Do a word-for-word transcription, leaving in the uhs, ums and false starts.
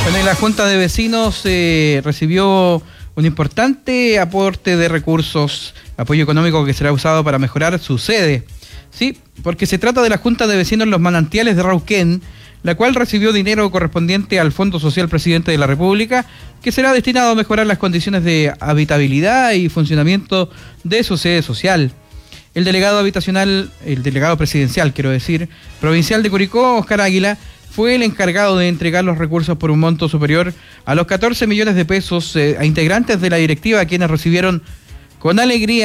Bueno, y la Junta de Vecinos eh, recibió un importante aporte de recursos, apoyo económico que será usado para mejorar su sede. Sí, porque se trata de la Junta de Vecinos Los Manantiales de Rauquén, la cual recibió dinero correspondiente al Fondo Social Presidente de la República, que será destinado a mejorar las condiciones de habitabilidad y funcionamiento de su sede social. El delegado habitacional, el delegado presidencial, quiero decir, provincial de Curicó, Oscar Águila, fue el encargado de entregar los recursos por un monto superior a los catorce millones de pesos eh, a integrantes de la directiva, quienes recibieron con alegría